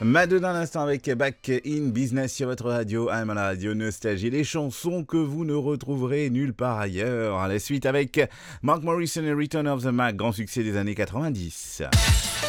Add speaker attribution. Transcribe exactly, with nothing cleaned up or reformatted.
Speaker 1: Madonna à l'instant avec Back in Business sur votre radio, I'm à la radio Nostalgie, les chansons que vous ne retrouverez nulle part ailleurs. À la suite avec Mark Morrison et Return of the Mac, grand succès des années quatre-vingt-dix.